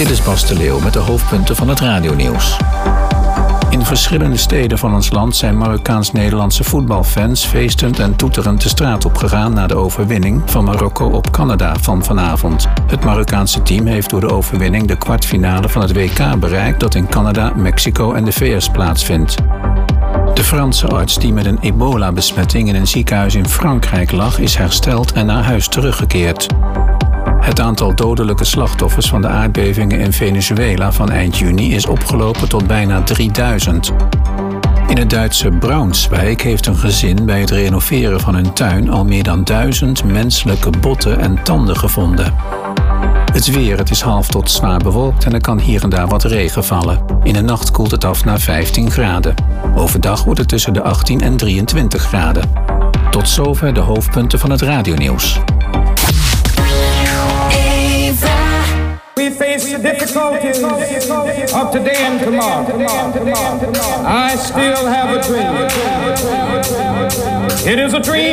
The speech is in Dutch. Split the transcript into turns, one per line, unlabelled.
Dit is Bas de Leeuw met de hoofdpunten van het radionieuws. In verschillende steden van ons land zijn Marokkaans-Nederlandse voetbalfans feestend en toeterend de straat opgegaan na de overwinning van Marokko op Canada van vanavond. Het Marokkaanse team heeft door de overwinning de kwartfinale van het WK bereikt dat in Canada, Mexico en de VS plaatsvindt. De Franse arts die met een ebola-besmetting in een ziekenhuis in Frankrijk lag, is hersteld en naar huis teruggekeerd. Het aantal dodelijke slachtoffers van de aardbevingen in Venezuela van eind juni is opgelopen tot bijna 3000. In het Duitse Braunschweig heeft een gezin bij het renoveren van hun tuin al meer dan 1000 menselijke botten en tanden gevonden. Het weer, het is half tot zwaar bewolkt en er kan hier en daar wat regen vallen. In de nacht koelt het af naar 15 graden. Overdag wordt het tussen de 18 en 23 graden. Tot zover de hoofdpunten van het radionieuws.
We face the difficulties of today and tomorrow. I still have a dream. It is a dream